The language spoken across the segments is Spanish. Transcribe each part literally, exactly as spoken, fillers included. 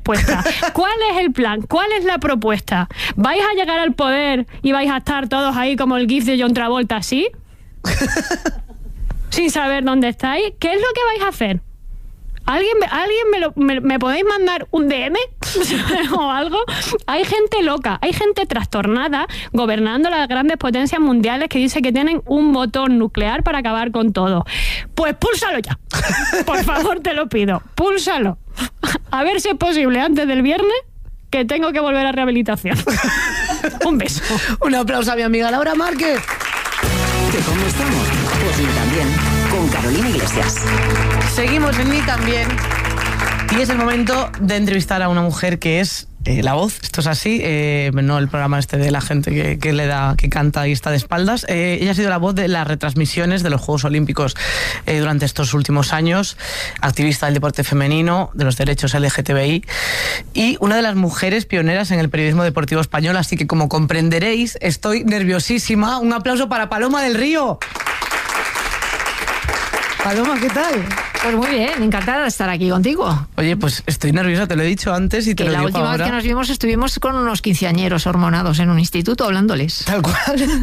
respuesta. ¿Cuál es el plan? ¿Cuál es la propuesta? ¿Vais a llegar al poder y vais a estar todos ahí como el gif de John Travolta, así? Sin saber dónde estáis. ¿Qué es lo que vais a hacer? ¿Alguien, alguien me, lo, me, me podéis mandar un D M o algo? Hay gente loca, hay gente trastornada gobernando las grandes potencias mundiales que dice que tienen un botón nuclear para acabar con todo. Pues púlsalo ya. Por favor, te lo pido. Púlsalo. A ver si es posible antes del viernes, que tengo que volver a rehabilitación. Un beso. Un aplauso a mi amiga Laura Márquez. ¿Que cómo estamos? Pues ni también, con Carolina Iglesias. Seguimos en Ni También. Y es el momento de entrevistar a una mujer que es eh, La Voz. Esto es así, eh, no el programa este de la gente que, que le da, que canta y está de espaldas. Eh, ella ha sido la voz de las retransmisiones de los Juegos Olímpicos eh, durante estos últimos años, activista del deporte femenino, de los derechos L G T B I y una de las mujeres pioneras en el periodismo deportivo español. Así que, como comprenderéis, estoy nerviosísima. Un aplauso para Paloma del Río. Paloma, ¿qué tal? Pues muy bien, encantada de estar aquí contigo. Oye, pues estoy nerviosa, te lo he dicho antes y te que lo la digo última ahora. vez que nos vimos estuvimos con unos quinceañeros hormonados en un instituto hablándoles. Tal cual.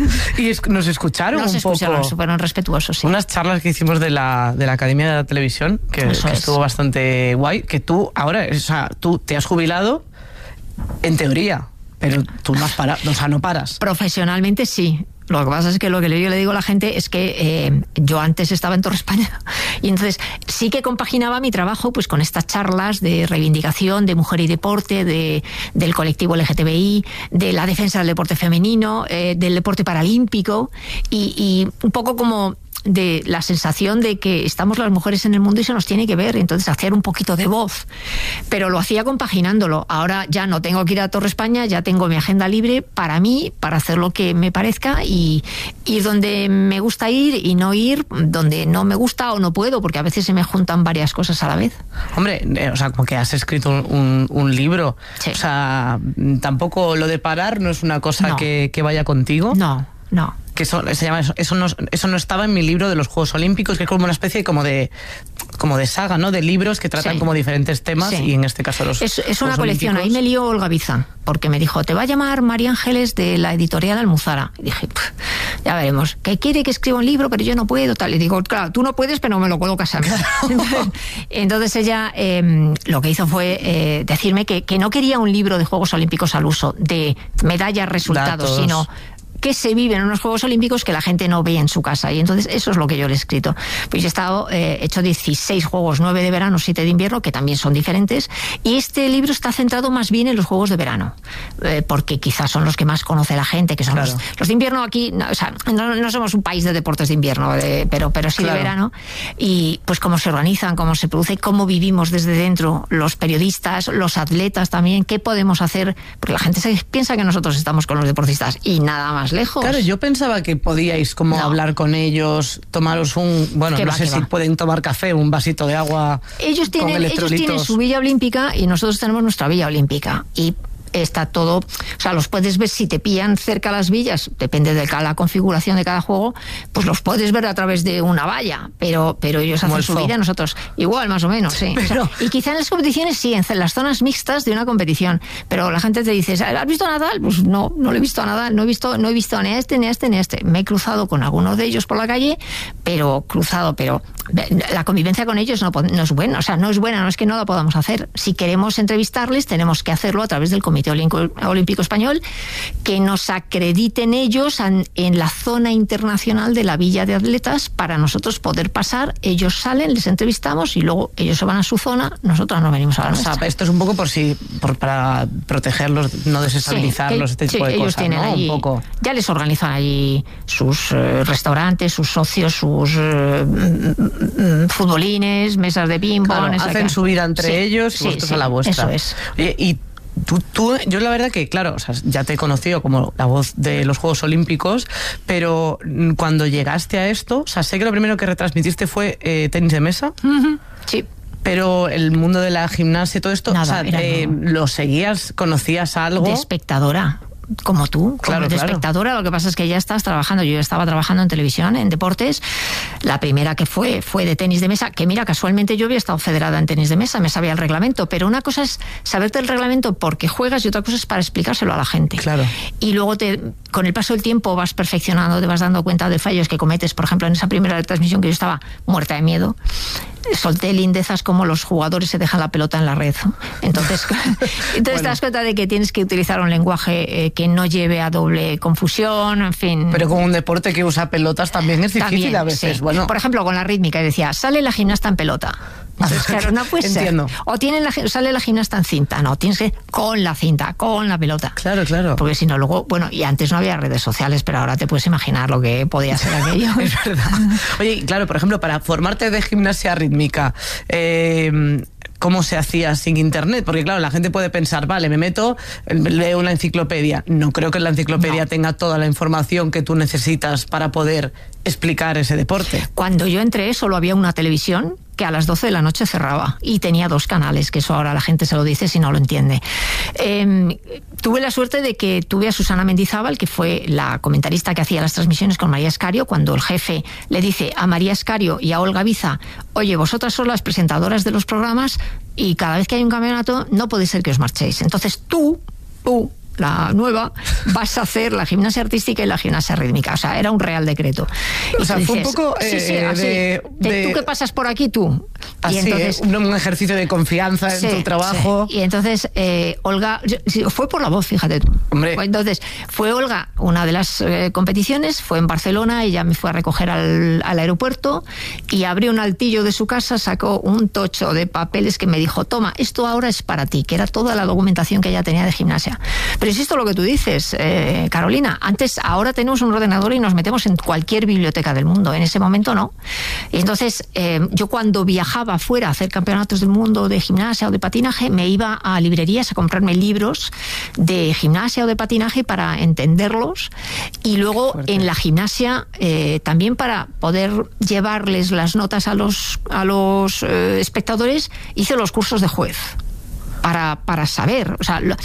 Y es, nos escucharon nos un escucharon, poco. fueron respetuosos, sí. Unas charlas que hicimos de la, de la Academia de la Televisión, que, que estuvo bastante guay, que tú ahora, o sea, tú te has jubilado en teoría, pero tú no has parado, o sea, no paras. Profesionalmente sí. Lo que pasa es que lo que yo le digo a la gente es que eh, yo antes estaba en Torre España y entonces sí que compaginaba mi trabajo pues con estas charlas de reivindicación de mujer y deporte, de, del colectivo L G T B I, de la defensa del deporte femenino, eh, del deporte paralímpico y, y un poco como de la sensación de que estamos las mujeres en el mundo y se nos tiene que ver, entonces hacer un poquito de voz, pero lo hacía compaginándolo. Ahora ya no tengo que ir a Torre España, ya tengo mi agenda libre para mí, para hacer lo que me parezca y ir donde me gusta ir y no ir donde no me gusta o no puedo, porque a veces se me juntan varias cosas a la vez. Hombre, eh, o sea, como que has escrito un, un libro, sí. O sea, tampoco lo de parar no es una cosa no. que, que vaya contigo. No, no. Que eso, se llama, eso, eso, no, eso no estaba en mi libro de los Juegos Olímpicos, que es como una especie como de, como de saga, ¿no? De libros que tratan sí. como diferentes temas sí. y en este caso los Es, es Juegos una colección, Olímpicos. ahí me lió Olga Bizán, porque me dijo, te va a llamar María Ángeles de la editorial Almuzara. Y dije, ya veremos, que quiere que escriba un libro, pero yo no puedo, tal. Y digo, claro, tú no puedes, pero me lo colocas a mí. Entonces, entonces ella eh, lo que hizo fue eh, decirme que, que no quería un libro de Juegos Olímpicos al uso, de medallas, resultados, Datos. sino que se vive en unos Juegos Olímpicos que la gente no ve en su casa. Y entonces eso es lo que yo le he escrito. Pues yo he estado, eh, hecho dieciséis juegos, nueve de verano, siete de invierno, que también son diferentes. Y este libro está centrado más bien en los Juegos de verano, eh, porque quizás son los que más conoce la gente, que son claro. los, los de invierno aquí. No, o sea, no, no somos un país de deportes de invierno, de, pero, pero sí claro. de verano. Y pues cómo se organizan, cómo se produce, cómo vivimos desde dentro, los periodistas, los atletas también, qué podemos hacer, porque la gente se piensa que nosotros estamos con los deportistas y nada más lejos. Claro, yo pensaba que podíais como no. hablar con ellos, tomaros un, bueno, no va, sé si va. pueden tomar café, un vasito de agua. Ellos tienen, con electrolitos. Ellos tienen su villa olímpica y nosotros tenemos nuestra villa olímpica. Y está todo, o sea, los puedes ver si te pillan cerca las villas, depende de la configuración de cada juego, pues los puedes ver a través de una valla, pero, pero ellos Como hacen su vida, nosotros igual, más o menos, sí. Pero... O sea, y quizá en las competiciones sí, en las zonas mixtas de una competición, pero la gente te dice, ¿has visto a Nadal? Pues no, no lo he visto a Nadal, no he visto, no he visto ni a este, ni a este, ni a este. Me he cruzado con algunos de ellos por la calle, pero cruzado, pero la convivencia con ellos no, no es buena, o sea, no es buena, no es que no la podamos hacer. Si queremos entrevistarles, tenemos que hacerlo a través del Comité Olímpico Español, que nos acrediten ellos en, en la zona internacional de la Villa de Atletas para nosotros poder pasar. Ellos salen, les entrevistamos y luego ellos se van a su zona, nosotros nos venimos a la nuestra. O sea, esto es un poco por si por, para protegerlos, no desestabilizarlos, sí, este tipo sí, de ellos cosas, tienen ¿no? allí, un poco. Ya les organizan allí sus eh, restaurantes, sus socios, sus eh, futbolines, mesas de ping-pong. Claro, hacen su vida entre sí, ellos y sí, vosotros sí, a la vuestra. Eso es. Oye, y Tú, tú, yo la verdad que, claro, o sea, ya te he conocido como la voz de los Juegos Olímpicos, pero cuando llegaste a esto, o sea, sé que lo primero que retransmitiste fue eh, tenis de mesa. Uh-huh. Sí. Pero el mundo de la gimnasia y todo esto, Nada, o sea, eh, ¿lo seguías? ¿Conocías algo? De espectadora. como tú, como Claro, de claro. espectadora. Lo que pasa es que ya estás trabajando. Yo ya estaba trabajando en televisión, en deportes. La primera que fue, fue de tenis de mesa, que mira, casualmente yo había estado federada en tenis de mesa, me sabía el reglamento, pero una cosa es saberte el reglamento porque juegas y otra cosa es para explicárselo a la gente. Claro. Y luego te, con el paso del tiempo vas perfeccionando, te vas dando cuenta de fallos que cometes. Por ejemplo, en esa primera transmisión que yo estaba muerta de miedo, solté lindezas como los jugadores se dejan la pelota en la red. Entonces, entonces Bueno. te das cuenta de que tienes que utilizar un lenguaje eh, que no lleve a doble confusión, en fin. Pero como un deporte que usa pelotas también es difícil También, a veces. sí. Bueno, Por ejemplo, con la rítmica, y decía, sale la gimnasta en pelota. Entonces, claro, no puede ser. Entiendo. O tiene la, sale la gimnasta en cinta, no, tienes que con la cinta, con la pelota. claro, claro. Porque si no, luego, bueno, y antes no había redes sociales, pero ahora te puedes imaginar lo que podía ser aquello. Es verdad. Oye, y claro, por ejemplo, para formarte de gimnasia rítmica, eh, ¿cómo se hacía sin internet? Porque claro, la gente puede pensar, vale, me meto, leo una enciclopedia. No creo que la enciclopedia No. tenga toda la información que tú necesitas para poder explicar ese deporte. Cuando yo entré solo había una televisión que a las doce de la noche cerraba y tenía dos canales, que eso ahora la gente se lo dice si no lo entiende. Eh, tuve la suerte de que tuve a Susana Mendizábal, que fue la comentarista que hacía las transmisiones con María Escario, cuando el jefe le dice a María Escario y a Olga Biza, oye, vosotras sois las presentadoras de los programas y cada vez que hay un campeonato no puede ser que os marchéis. Entonces tú, tú, la nueva, vas a hacer la gimnasia artística y la gimnasia rítmica. O sea, era un real decreto. O Y sea, tú fue un dices, poco, sí, sí, eh, así, de- de de- tú que pasas por aquí, tú. Así, y entonces, ¿eh? un, un ejercicio de confianza sí, en tu trabajo. sí. Y entonces, eh, Olga, sí, fue por la voz, fíjate tú. Hombre. Entonces, fue Olga, una de las eh, competiciones, fue en Barcelona, ella me fue a recoger al, al aeropuerto y abrió un altillo de su casa, sacó un tocho de papeles que me dijo, toma, esto ahora es para ti, que era toda la documentación que ella tenía de gimnasia. Pero insisto lo que tú dices, eh, Carolina, antes, ahora tenemos un ordenador y nos metemos en cualquier biblioteca del mundo, en ese momento no. Y entonces, eh, yo cuando viajaba fuera a hacer campeonatos del mundo de gimnasia o de patinaje, me iba a librerías a comprarme libros de gimnasia o de patinaje para entenderlos y luego Fuerte. en la gimnasia eh, también para poder llevarles las notas a los, a los eh, espectadores, hice los cursos de juez para, para saber, o sea, lo-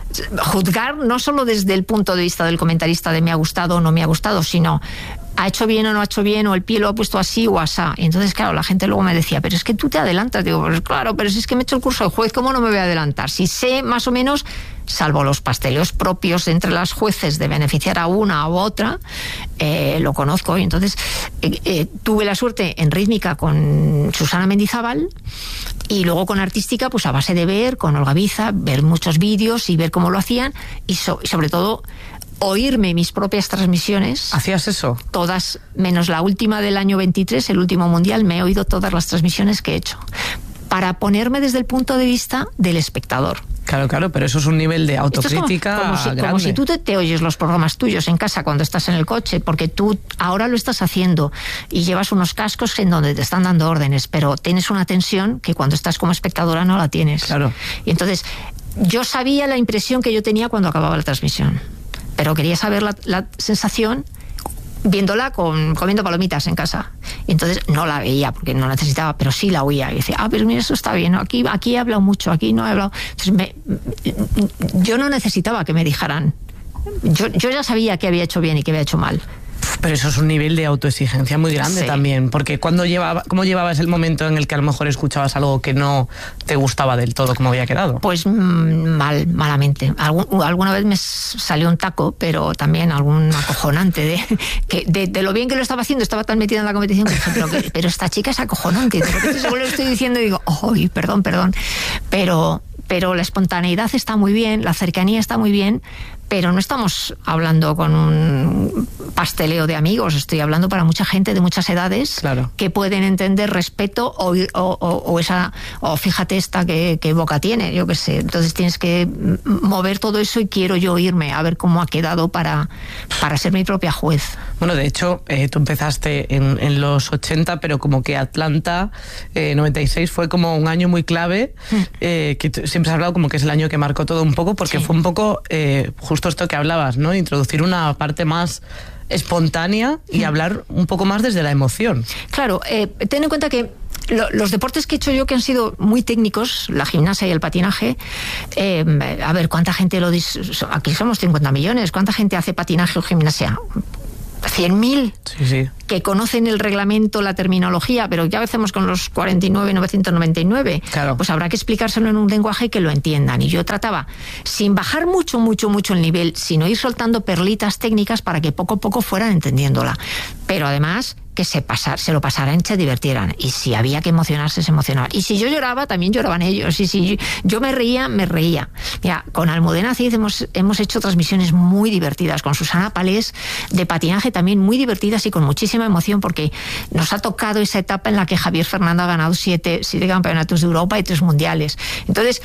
juzgar no solo desde el punto de vista del comentarista de me ha gustado o no me ha gustado, sino ha hecho bien o no ha hecho bien, o el pie lo ha puesto así o asá. Y entonces, claro, la gente luego me decía, pero es que tú te adelantas. Digo, pues claro, pero si es que me he hecho el curso de juez, ¿cómo no me voy a adelantar? Si sé más o menos, salvo los pasteleos propios entre las jueces de beneficiar a una u otra, eh, lo conozco. Y entonces eh, eh, tuve la suerte en rítmica con Susana Mendizábal y luego con artística, pues a base de ver, con Olga Biza, ver muchos vídeos y ver cómo lo hacían y, so- y sobre todo oírme mis propias transmisiones. ¿Hacías eso? Todas, menos la última del año veintitrés, el último mundial, me he oído todas las transmisiones que he hecho, para ponerme desde el punto de vista del espectador. Claro, claro, pero eso es un nivel de Esto es como- autocrítica como, si, grande. como si tú te, te oyes los programas tuyos en casa cuando estás en el coche, porque tú ahora lo estás haciendo y llevas unos cascos en donde te están dando órdenes, pero tienes una tensión que cuando estás como espectadora no la tienes. Claro. Y entonces, yo sabía la impresión que yo tenía cuando acababa la transmisión, pero quería saber la, la sensación viéndola con, comiendo palomitas en casa. Y entonces no la veía porque no necesitaba, pero sí la oía. Y decía, ah, pero mira, eso está bien, ¿no? aquí, aquí he hablado mucho, aquí no he hablado. Entonces me, yo no necesitaba que me dijeran. Yo, yo ya sabía qué había hecho bien y qué había hecho mal. Pero eso es un nivel de autoexigencia muy grande Sí. también, porque cuando llevaba, ¿cómo llevabas el momento en el que a lo mejor escuchabas algo que no te gustaba del todo como había quedado? Pues mm, mal, malamente. Algún- alguna vez me s- salió un taco, pero también algún acojonante de, que, de, de lo bien que lo estaba haciendo. Estaba tan metida en la competición que dije, pero, que- pero esta chica es acojonante. Y de repente según lo estoy diciendo y digo, ¡ay, perdón, perdón! Pero, pero la espontaneidad está muy bien, la cercanía está muy bien, pero no estamos hablando con un pasteleo de amigos, estoy hablando para mucha gente de muchas edades Claro. que pueden entender respeto o, o, o- o esa, o fíjate esta que, que boca tiene, yo qué sé. Entonces tienes que m- mover todo eso y quiero yo irme a ver cómo ha quedado para, para ser mi propia juez. Bueno, de hecho, eh, tú empezaste en, en los ochenta, pero como que Atlanta eh, noventa y seis fue como un año muy clave, eh, que tú siempre has hablado como que es el año que marcó todo un poco, porque Sí. fue un poco eh, justo esto que hablabas, ¿no? Introducir una parte más espontánea y hablar un poco más desde la emoción. Claro, eh, ten en cuenta que lo, los deportes que he hecho yo, que han sido muy técnicos, la gimnasia y el patinaje, eh, a ver, ¿cuánta gente lo dice? Aquí somos cincuenta millones, ¿cuánta gente hace patinaje o gimnasia? ¿cien mil? Sí, sí. Que conocen el reglamento, la terminología, pero ¿qué hacemos con los cuarenta y nueve mil novecientos noventa y nueve? Claro. Pues habrá que explicárselo en un lenguaje que lo entiendan. Y yo trataba, sin bajar mucho, mucho, mucho el nivel, sino ir soltando perlitas técnicas para que poco a poco fueran entendiéndola. Pero además, que se, pasar, se lo pasaran y se divirtieran. Y si había que emocionarse, se emocionaban. Y si yo lloraba, también lloraban ellos. Y si yo, yo me reía, me reía. Mira, con Almudena Cid hemos, hemos hecho transmisiones muy divertidas, con Susana Palés, de patinaje también muy divertidas y con muchísima emoción, porque nos ha tocado esa etapa en la que Javier Fernando ha ganado siete, siete campeonatos de Europa y tres mundiales. Entonces,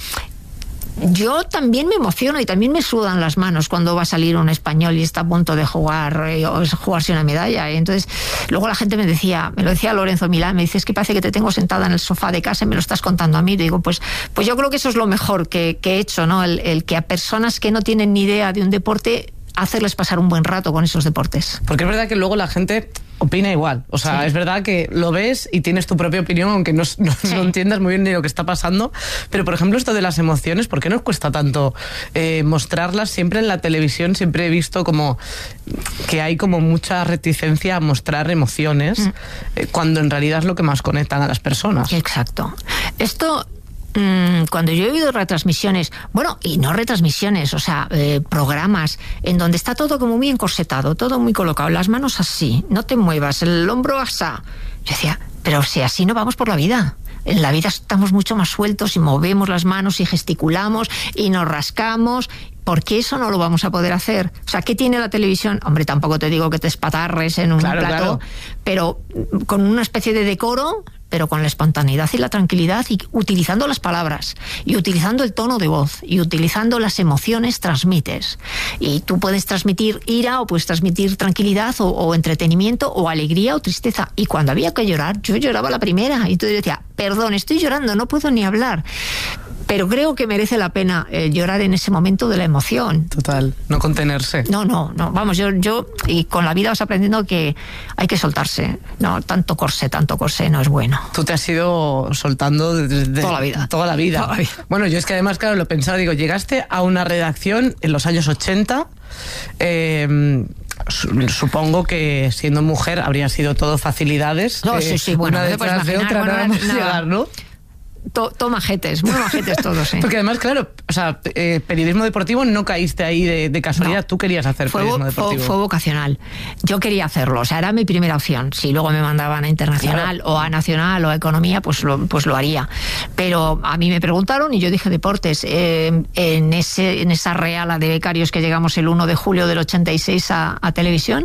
yo también me emociono y también me sudan las manos cuando va a salir un español y está a punto de jugar eh, o jugarse una medalla. Y entonces, luego la gente me decía, me lo decía Lorenzo Milán, me dice, es que parece que te tengo sentada en el sofá de casa y me lo estás contando a mí. Y digo, pues, pues yo creo que eso es lo mejor que, que he hecho, ¿no? El, el que a personas que no tienen ni idea de un deporte, hacerles pasar un buen rato con esos deportes. Porque es verdad que luego la gente opina igual. O sea, sí. Es verdad que lo ves y tienes tu propia opinión, aunque no, no, sí. no entiendas muy bien ni lo que está pasando. Pero, por ejemplo, esto de las emociones, ¿por qué nos cuesta tanto eh, mostrarlas? Siempre en la televisión siempre he visto como que hay como mucha reticencia a mostrar emociones, mm. eh, cuando en realidad es lo que más conectan a las personas. Exacto. Esto... Cuando yo he oído retransmisiones, bueno, y no retransmisiones, o sea, eh, programas en donde está todo como muy encorsetado, todo muy colocado, las manos así, no te muevas, el hombro asá. Yo decía, pero si así no vamos por la vida. En la vida estamos mucho más sueltos y movemos las manos y gesticulamos y nos rascamos. ¿Por qué eso no lo vamos a poder hacer? O sea, ¿qué tiene la televisión? Hombre, tampoco te digo que te espatarres en un claro, plató, claro. pero con una especie de decoro, pero con la espontaneidad y la tranquilidad, y utilizando las palabras, y utilizando el tono de voz, y utilizando las emociones, transmites. Y tú puedes transmitir ira, o puedes transmitir tranquilidad, o, o entretenimiento, o alegría, o tristeza. Y cuando había que llorar, yo lloraba la primera, y entonces decía, perdón, estoy llorando, no puedo ni hablar. Pero creo que merece la pena eh, llorar en ese momento de la emoción. Total, no contenerse. No, no, no. Vamos, yo, yo y con la vida vas aprendiendo que hay que soltarse. No, tanto corsé, tanto corsé no es bueno. Tú te has ido soltando desde toda la vida. Toda la vida. Toda la vida. Bueno, yo es que además, claro, lo pensaba, digo, llegaste a una redacción en los años ochenta. Eh, Supongo que siendo mujer habría sido todo facilidades. No, eh, sí, sí, bueno, una detrás de otra, bueno, nada más nada. llegar, ¿no? To, to majetes, muy majetes todos, ¿eh? Porque además, claro, o sea, eh, periodismo deportivo no caíste ahí de, de casualidad, no. Tú querías hacer fue, periodismo deportivo. Fue, fue vocacional. Yo quería hacerlo, o sea, era mi primera opción. Si luego me mandaban a internacional, claro, o a nacional o a economía, pues lo, pues lo haría. Pero a mí me preguntaron y yo dije deportes. Eh, en, ese, en esa reala de becarios que llegamos el uno de julio del ochenta y seis a, a televisión,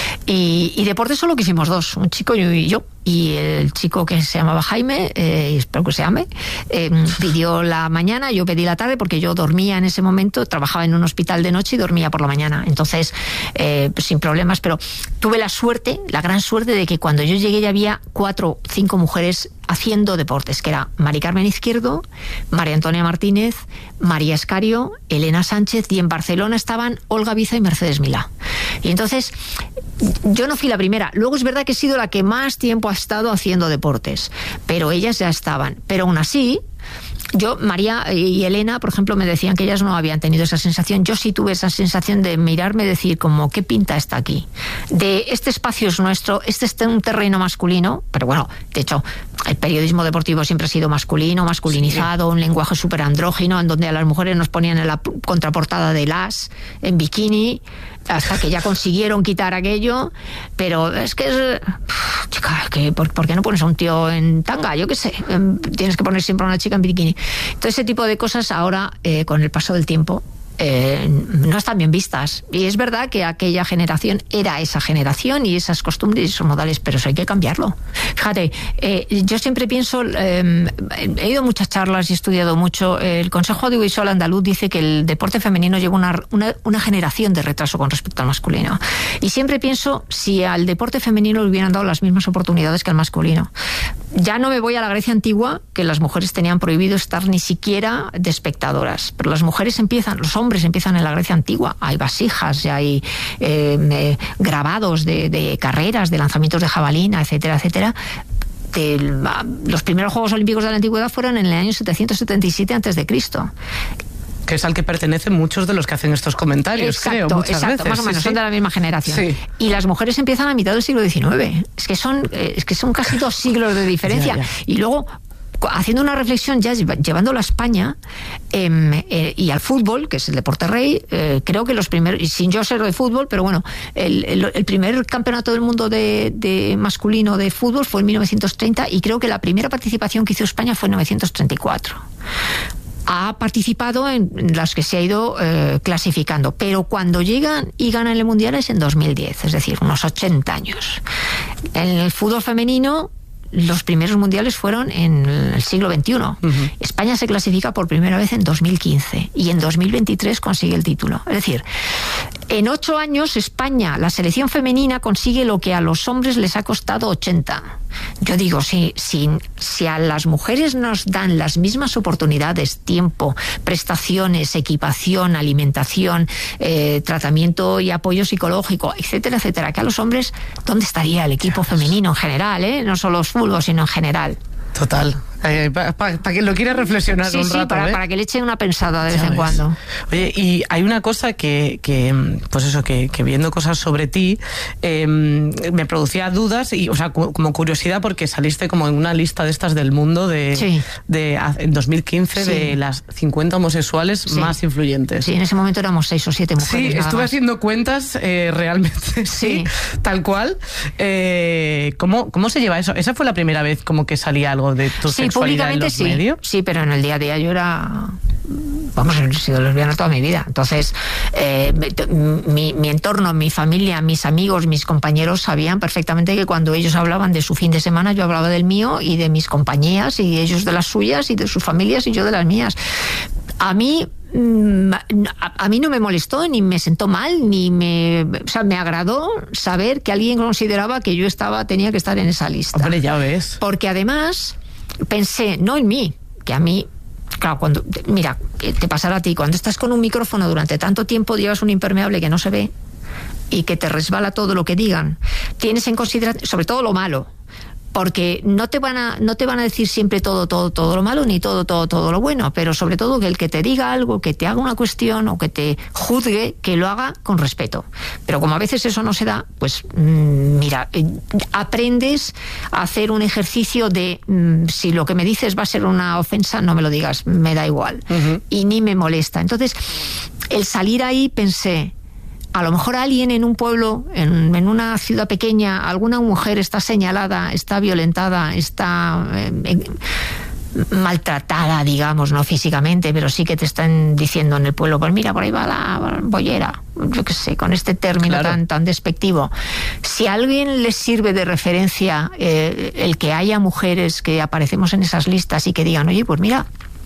y, y deportes solo quisimos dos, un chico y yo. Y el chico, que se llamaba Jaime, eh, espero que se llame, eh, pidió la mañana, yo pedí la tarde, porque yo dormía en ese momento, trabajaba en un hospital de noche y dormía por la mañana. Entonces, eh, pues sin problemas, pero tuve la suerte, la gran suerte de que cuando yo llegué ya había cuatro, cinco mujeres haciendo deportes, que era Mari Carmen Izquierdo, María Antonia Martínez, María Escario, Elena Sánchez, y en Barcelona estaban Olga Biza y Mercedes Milá. Y entonces, yo no fui la primera. Luego es verdad que he sido la que más tiempo ha estado haciendo deportes, pero ellas ya estaban. Pero aún así, yo, María y Elena, por ejemplo, me decían que ellas no habían tenido esa sensación. Yo sí tuve esa sensación de mirarme y decir como, ¿qué pinta está aquí? De este espacio es nuestro, este es un terreno masculino, pero bueno, de hecho, el periodismo deportivo siempre ha sido masculino, masculinizado, sí. Un lenguaje súper andrógino, en donde a las mujeres nos ponían en la contraportada de Las, en bikini, hasta que ya consiguieron quitar aquello. Pero es que es... Chica, que ¿por, ¿por qué no pones a un tío en tanga? Yo qué sé, tienes que poner siempre a una chica en bikini. Todo ese tipo de cosas ahora, eh, con el paso del tiempo, Eh, no están bien vistas. Y es verdad que aquella generación era esa generación y esas costumbres y esos modales, pero eso hay que cambiarlo. Fíjate, eh, yo siempre pienso, eh, he ido a muchas charlas y he estudiado mucho. El Consejo Audiovisual Andaluz dice que el deporte femenino lleva una, una, una generación de retraso con respecto al masculino. Y siempre pienso, si al deporte femenino le hubieran dado las mismas oportunidades que al masculino. Ya no me voy a la Grecia antigua, que las mujeres tenían prohibido estar ni siquiera de espectadoras, pero las mujeres empiezan, los hombres hombres empiezan en la Grecia antigua. Hay vasijas, hay eh, eh, grabados de, de carreras, de lanzamientos de jabalina, etcétera, etcétera. De, los primeros Juegos Olímpicos de la Antigüedad fueron en el año setecientos setenta y siete antes de Cristo. Que es al que pertenecen muchos de los que hacen estos comentarios, exacto, creo, muchas exacto, veces. más o menos, sí, son de la misma generación. Sí. Y las mujeres empiezan a mitad del siglo diecinueve. Es que son, es que son casi dos siglos de diferencia. Ya, ya. Y luego, haciendo una reflexión ya llevándolo a España eh, eh, y al fútbol, que es el deporte rey, eh, creo que los primeros, y sin yo ser de fútbol, pero bueno, el, el, el primer campeonato del mundo de, de masculino de fútbol fue en mil novecientos treinta y creo que la primera participación que hizo España fue en mil novecientos treinta y cuatro. Ha participado en las que se ha ido eh, clasificando, pero cuando llegan y ganan el Mundial es en dos mil diez, es decir, unos ochenta años. En el fútbol femenino, los primeros mundiales fueron en el siglo veintiuno. Uh-huh. España se clasifica por primera vez en dos mil quince y en dos mil veintitrés consigue el título. Es decir, en ocho años España, la selección femenina, consigue lo que a los hombres les ha costado ochenta. Yo digo, si, si, si a las mujeres nos dan las mismas oportunidades, tiempo, prestaciones, equipación, alimentación, eh, tratamiento y apoyo psicológico, etcétera, etcétera, que a los hombres, ¿dónde estaría el equipo femenino en general, eh? No solo los fútbol, sino en general? Total. Eh, Para pa, pa quien lo quiera reflexionar sí, un sí, rato. Para, ¿eh? para que le echen una pensada de Ya vez en ves. cuando. Oye, y hay una cosa que, que pues eso, que, que viendo cosas sobre ti, eh, me producía dudas, y, o sea, como curiosidad, porque saliste como en una lista de estas del mundo de, sí. de en dos mil quince, sí, de las cincuenta homosexuales sí. más influyentes. Sí, en ese momento éramos seis o siete mujeres. Sí, nada estuve más. haciendo cuentas, eh, realmente, sí, Sí. tal cual. Eh, ¿cómo, ¿Cómo se lleva eso? ¿Esa fue la primera vez como que salía algo de tu Sí, sexualidad en los sí. medios? Sí, pero en el día a día yo era... Vamos, he sido lesbiana toda mi vida. Entonces, eh, mi, mi entorno, mi familia, mis amigos, mis compañeros sabían perfectamente que cuando ellos hablaban de su fin de semana, yo hablaba del mío y de mis compañías, y ellos de las suyas y de sus familias y yo de las mías. A mí... A, a mí no me molestó, ni me sentó mal, ni me... O sea, me agradó saber que alguien consideraba que yo estaba, tenía que estar en esa lista. Hombre, ya ves. Porque además pensé, no en mí, que a mí... Claro, cuando, mira, te pasará a ti, cuando estás con un micrófono durante tanto tiempo, llevas un impermeable que no se ve y que te resbala todo lo que digan, tienes en consideración, sobre todo lo malo, porque no te van a no te van a decir siempre todo todo todo lo malo, ni todo todo todo lo bueno, pero sobre todo que el que te diga algo, que te haga una cuestión o que te juzgue, que lo haga con respeto. Pero como a veces eso no se da, pues mmm, mira, eh, aprendes a hacer un ejercicio de mmm, si lo que me dices va a ser una ofensa, no me lo digas, me da igual. Uh-huh. Y ni me molesta. Entonces, el salir ahí pensé, a lo mejor alguien en un pueblo, en, en una ciudad pequeña, alguna mujer está señalada, está violentada, está eh, eh, maltratada, digamos, no físicamente, pero sí que te están diciendo en el pueblo, pues mira, por ahí va la bollera, yo qué sé, con este término claro. tan, tan despectivo. Si a alguien les sirve de referencia eh, el que haya mujeres que aparecemos en esas listas y que digan, oye, pues mira,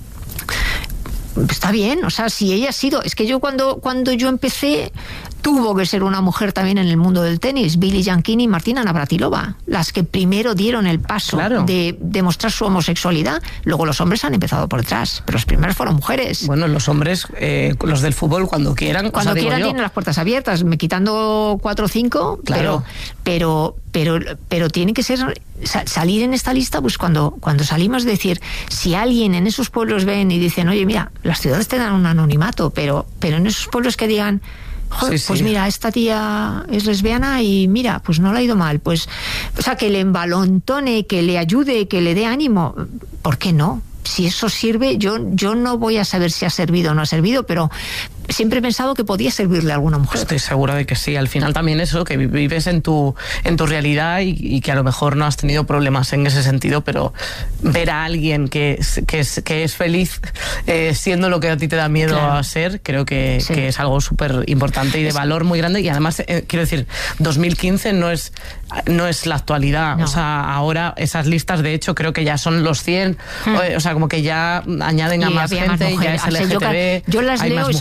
está bien, o sea, si ella ha sido... Es que yo cuando, cuando yo empecé tuvo que ser una mujer también en el mundo del tenis, Billie Jean King y Martina Navratilova, las que primero dieron el paso claro. de demostrar su homosexualidad. Luego los hombres han empezado por detrás, pero los primeros fueron mujeres. Bueno, los hombres, eh, los del fútbol, cuando quieran... Cuando o sea, quieran tienen las puertas abiertas, me quitando cuatro o cinco, claro. pero, pero, pero, pero tiene que ser... salir en esta lista, pues cuando, cuando salimos, decir, si alguien en esos pueblos ven y dicen, oye, mira, las ciudades te dan un anonimato, pero, pero en esos pueblos que digan, joder, sí, pues sí. mira, esta tía es lesbiana y mira, pues no le ha ido mal, pues, o sea, que le envalontone, que le ayude, que le dé ánimo, ¿por qué no? Si eso sirve, yo, yo no voy a saber si ha servido o no ha servido, pero siempre he pensado que podía servirle a alguna mujer. Estoy segura de que sí. Al final también eso, que vives en tu, en tu realidad y, y que a lo mejor no has tenido problemas en ese sentido, pero ver a alguien que es, que es, que es feliz eh, siendo lo que a ti te da miedo claro. a ser, creo que, sí. que es algo súper importante y de es... valor muy grande. Y además, eh, quiero decir, dos mil quince no es, no es la actualidad. No. O sea, ahora esas listas, de hecho, creo que ya son los cien. Hmm. O, o sea, como que ya añaden a más gente, más ya es L G T B. Yo, yo las leo y sobre todo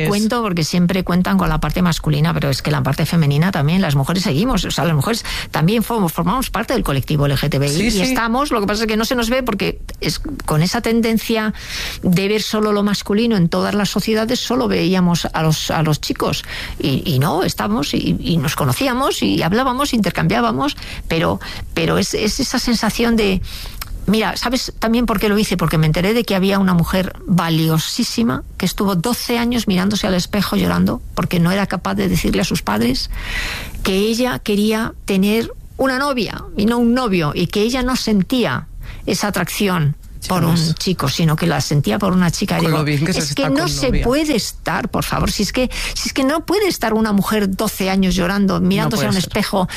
mujeres. cuento porque siempre cuentan con la parte masculina, pero es que la parte femenina también, las mujeres seguimos, o sea, las mujeres también formamos, formamos parte del colectivo L G T B I Sí, y sí. estamos, lo que pasa es que no se nos ve porque es con esa tendencia de ver solo lo masculino en todas las sociedades, solo veíamos a los, a los chicos y, y no, estamos y, y nos conocíamos y hablábamos, intercambiábamos, pero, pero es, es esa sensación de... Mira, ¿sabes también por qué lo hice? Porque me enteré de que había una mujer valiosísima que estuvo doce años mirándose al espejo llorando porque no era capaz de decirle a sus padres que ella quería tener una novia y no un novio, y que ella no sentía esa atracción por un chico, sino que la sentía por una chica. Con Digo, lo bien que se es está que no con se novia. puede estar, por favor, si es que si es que no puede estar una mujer doce años llorando, mirándose puede a un ser. espejo,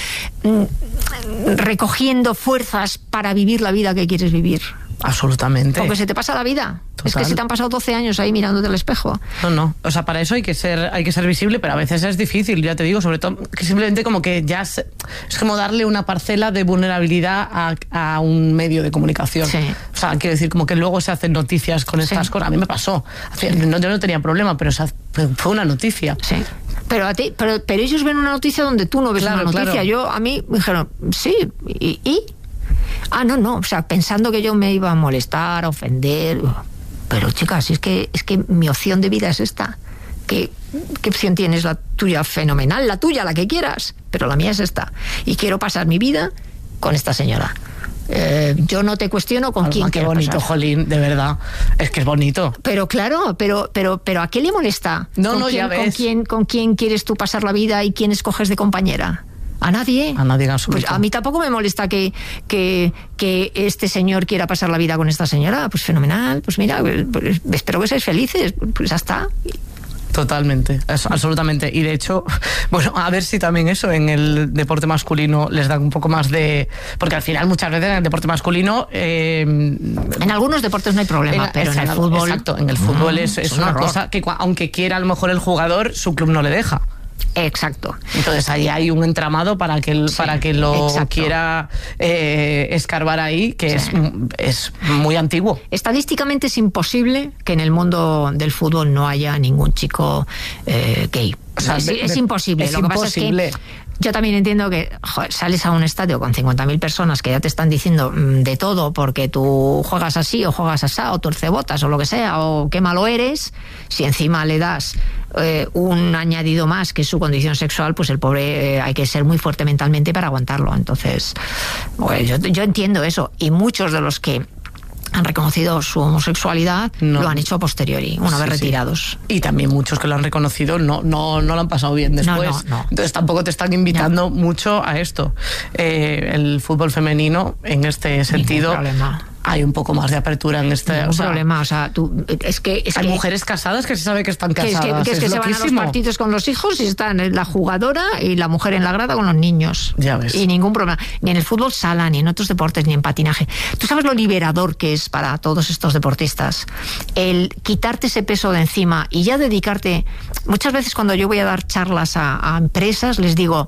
mm, recogiendo fuerzas para vivir la vida que quieres vivir. Absolutamente. Porque se te pasa la vida. Es Total. que se te han pasado doce años ahí mirándote al espejo. No, no. O sea, para eso hay que ser, hay que ser visible, pero a veces es difícil, ya te digo, sobre todo que simplemente como que ya se- es como darle una parcela de vulnerabilidad a, a un medio de comunicación. Sí. O sea, quiero decir, como que luego se hacen noticias con estas Sí. cosas. A mí me pasó. Hace- No, yo no tenía problema, pero o sea, fue una noticia. Sí. Pero, a ti, pero, pero ellos ven una noticia donde tú no ves Claro, una noticia. claro. Yo, a mí me dijeron, sí, ¿y? y? Ah, no, no, o sea, pensando que yo me iba a molestar, a ofender. Pero, chicas, es que, es que mi opción de vida es esta. ¿Qué, ¿Qué opción tienes? La tuya, fenomenal, la tuya, la que quieras. Pero la mía es esta. Y quiero pasar mi vida con esta señora. Eh, yo no te cuestiono con Alma, quién qué quieras bonito, pasar. jolín, de verdad. Es que es bonito. Pero claro, pero, pero, pero ¿a qué le molesta? No, ¿Con no, quién, ya ves. ¿con quién, ¿Con quién quieres tú pasar la vida y quién escoges de compañera? ¿A nadie? A nadie en absoluto. Pues a mí tampoco me molesta que, que, que este señor quiera pasar la vida con esta señora. Pues fenomenal, pues mira, pues espero que seáis felices. Pues ya está. Totalmente, es- absolutamente. Y de hecho, bueno, a ver si también eso en el deporte masculino les da un poco más de... Porque al final muchas veces en el deporte masculino... eh, En algunos deportes no hay problema, en- pero en el exacto, fútbol... Exacto, en el fútbol Mm, es, es un una horror. cosa que cua- aunque quiera a lo mejor el jugador, su club no le deja. Exacto. Entonces ahí hay un entramado para que, el- Sí, para que lo exacto. quiera eh, escarbar ahí, que Sí. es, es muy antiguo. Estadísticamente es imposible que en el mundo del fútbol no haya ningún chico eh, gay. O sea, es, de- es de- imposible. es Lo que imposible. pasa es que yo también entiendo que joder, sales a un estadio con cincuenta mil personas que ya te están diciendo mm, de todo porque tú juegas así o juegas asá o torcebotas o lo que sea o qué malo eres. Si encima le das eh, un añadido más que es su condición sexual, pues el pobre eh, hay que ser muy fuerte mentalmente para aguantarlo. Entonces, bueno, yo, yo entiendo eso. Y muchos de los que han reconocido su homosexualidad No. lo han hecho a posteriori, una Sí, vez sí. retirados. Y también muchos que lo han reconocido no, no, no lo han pasado bien después. No, no, no. Entonces tampoco te están invitando mucho a esto. Eh, el fútbol femenino, en este sentido, problema. hay un poco más de apertura en este... Ningún o sea, problema, o sea, tú, es que... Es hay que, mujeres casadas que se sabe que están que es casadas. que, que es que es se van a los loquísimo. partidos con los hijos y están la jugadora y la mujer en la grada con los niños. Ya ves. Y ningún problema. Ni en el fútbol sala, ni en otros deportes, ni en patinaje. Tú sabes lo liberador que es para todos estos deportistas el quitarte ese peso de encima y ya dedicarte... Muchas veces cuando yo voy a dar charlas a, a empresas, les digo,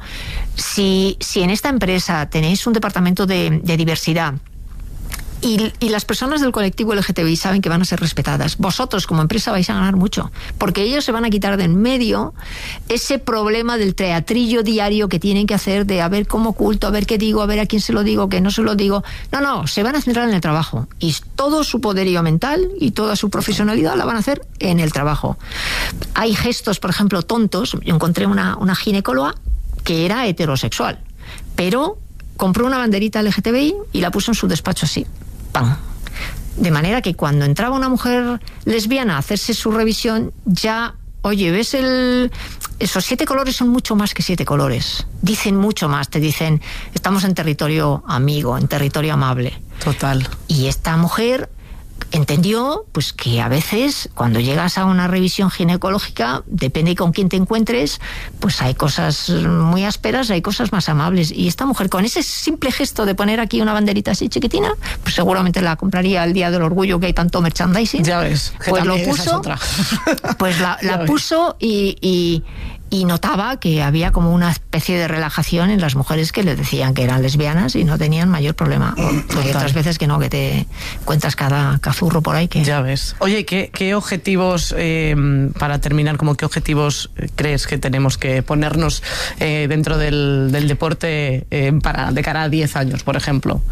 si, si en esta empresa tenéis un departamento de, de diversidad, Y, y las personas del colectivo L G T B I saben que van a ser respetadas, vosotros como empresa vais a ganar mucho, porque ellos se van a quitar de en medio ese problema del teatrillo diario que tienen que hacer de a ver cómo oculto, a ver qué digo, a ver a quién se lo digo, que no se lo digo. No, no, se van a centrar en el trabajo y todo su poderío mental y toda su profesionalidad la van a hacer en el trabajo. Hay gestos, por ejemplo, tontos. Yo encontré una, una ginecóloga que era heterosexual, pero compró una banderita L G T B I y la puso en su despacho así. ¡Pam! De manera que cuando entraba una mujer lesbiana a hacerse su revisión, ya, oye, ¿ves el...? Esos siete colores son mucho más que siete colores. Dicen mucho más, te dicen, estamos en territorio amigo, en territorio amable. Total. Y esta mujer entendió pues que a veces cuando llegas a una revisión ginecológica, depende con quién te encuentres, pues hay cosas muy ásperas, hay cosas más amables. Y esta mujer, con ese simple gesto de poner aquí una banderita así chiquitina, pues seguramente la compraría el Día del Orgullo, que hay tanto merchandising. Ya ves. que Pues lo también esa es puso, otra. pues la, Ya la ves. puso y, y, y notaba que había como una especie de relajación en las mujeres que les decían que eran lesbianas y no tenían mayor problema. Hay otras veces que no, que te cuentas cada cazurro por ahí que... Ya ves. Oye, ¿qué, qué objetivos, eh, para terminar, como qué objetivos crees que tenemos que ponernos eh, dentro del, del deporte eh, para de cara a diez años, por ejemplo?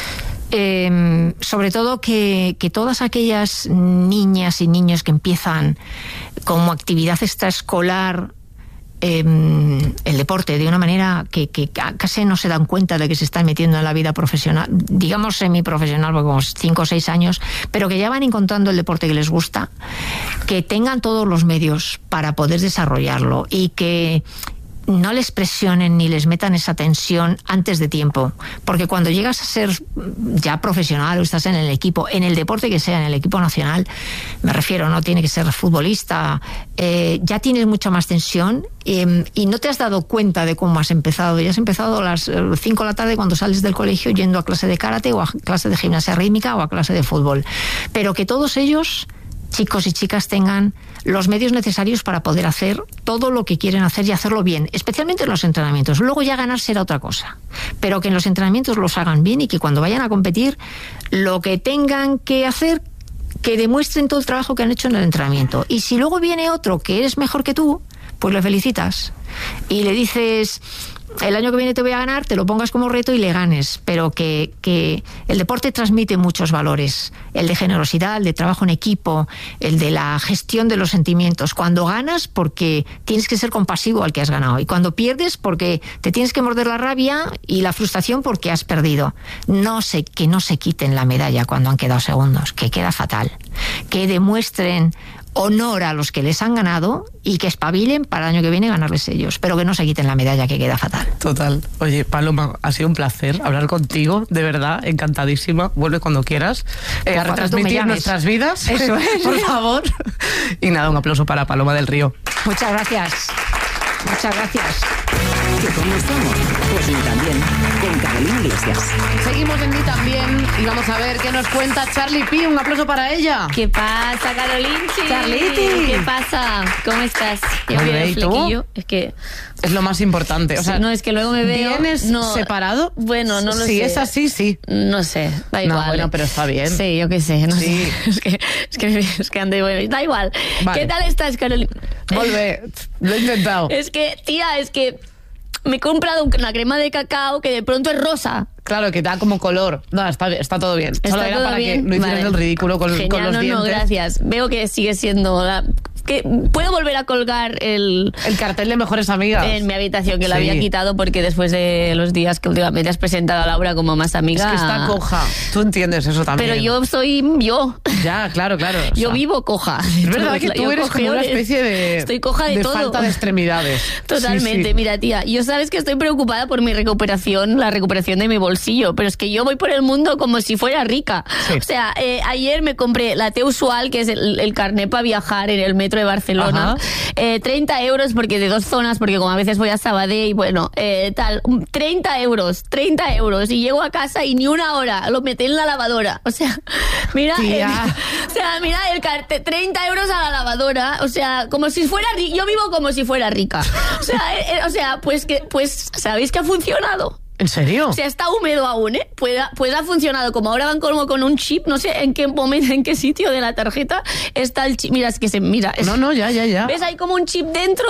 Eh, sobre todo que, que todas aquellas niñas y niños que empiezan como actividad extraescolar eh, el deporte de una manera que, que casi no se dan cuenta de que se están metiendo en la vida profesional, digamos semiprofesional, porque como cinco o seis años, pero que ya van encontrando el deporte que les gusta, que tengan todos los medios para poder desarrollarlo y que no les presionen ni les metan esa tensión antes de tiempo, porque cuando llegas a ser ya profesional o estás en el equipo, en el deporte que sea, en el equipo nacional, me refiero, no tiene que ser futbolista, eh, ya tienes mucha más tensión eh, y no te has dado cuenta de cómo has empezado. Ya has empezado a las cinco de la tarde cuando sales del colegio yendo a clase de karate o a clase de gimnasia rítmica o a clase de fútbol, pero que todos ellos, chicos y chicas, tengan los medios necesarios para poder hacer todo lo que quieren hacer y hacerlo bien, especialmente en los entrenamientos. Luego ya ganar será otra cosa, pero que en los entrenamientos los hagan bien y que cuando vayan a competir, lo que tengan que hacer, que demuestren todo el trabajo que han hecho en el entrenamiento. Y si luego viene otro que es mejor que tú, pues le felicitas y le dices: el año que viene te voy a ganar, te lo pongas como reto y le ganes, pero que, que el deporte transmite muchos valores, el de generosidad, el de trabajo en equipo, el de la gestión de los sentimientos. Cuando ganas, porque tienes que ser compasivo al que has ganado, y cuando pierdes, porque te tienes que morder la rabia y la frustración porque has perdido. No se, que no se quiten la medalla cuando han quedado segundos, que queda fatal. Que demuestren honor a los que les han ganado y que espabilen para el año que viene ganarles ellos, pero que no se quiten la medalla, que queda fatal. Total. Oye, Paloma, ha sido un placer hablar contigo, de verdad, encantadísima. Vuelve cuando quieras eh, a retransmitir nuestras vidas. Eso es. Por favor. Y nada, un aplauso para Paloma del Río. Muchas gracias. Muchas gracias. ¿Que cómo estamos? Pues ni también, con Carolina Iglesias. Seguimos en Ni También y vamos a ver qué nos cuenta Charlie Pi. Un aplauso para ella. ¿Qué pasa, Carolinchi? Charliti. ¿Qué pasa? ¿Cómo estás? ¿Ya Muy me veo bien, el ¿y tú? flequillo? Es que... Es lo más importante. O sea, no, es que luego me veo... ¿vienes no, separado? Bueno, no lo si sé. Si es así, sí. No sé, da igual. No, bueno, pero está bien. Sí, yo qué sé, no Sí. sé. Es que, es que, es que ande bueno. Da igual. Vale. ¿Qué tal estás, Carolina? Volve. Lo he intentado. Es que, tía, es que me he comprado una crema de cacao que de pronto es rosa. Claro, que da como color. No, está, está todo bien. ¿Está Solo era todo para bien? que no hicieras Vale. el ridículo con, Genial, con los no, dientes. No, gracias. Veo que sigue siendo... La... que puedo volver a colgar el... El cartel de Mejores Amigas. En mi habitación, que lo Sí. había quitado porque después de los días que últimamente has presentado a Laura como más amiga... Es que está coja. Tú entiendes eso también. Pero yo soy yo. Ya, claro, claro. O Yo sea, vivo coja. Es verdad que tú Yo eres como cojeo una de- especie de... Estoy coja de, todo. falta de extremidades. Totalmente. Sí, sí. Mira, tía, yo sabes que estoy preocupada por mi recuperación, la recuperación de mi bolsillo, pero es que yo voy por el mundo como si fuera rica. Sí. O sea, eh, ayer me compré la T usual, que es el, el carnet para viajar en el metro de Barcelona. Ajá. Eh, treinta euros porque de dos zonas, porque como a veces voy a Sabadell y bueno, eh, tal, treinta euros, treinta euros y llego a casa y ni una hora, lo metí en la lavadora. O sea, mira, Tía. el, o sea, mira el cartel, treinta euros a la lavadora, o sea, como si fuera rica, yo vivo como si fuera rica. O sea, eh, eh, o sea, pues que, pues, ¿sabéis que ha funcionado? ¿En serio? O sea, está húmedo aún, ¿eh? Pues ha, pues ha funcionado. Como ahora van como con un chip, no sé en qué momento, en qué sitio de la tarjeta está el chip. Mira, es que se mira. Es, No, no, ya, ya, ya. ¿Ves? Hay como un chip dentro.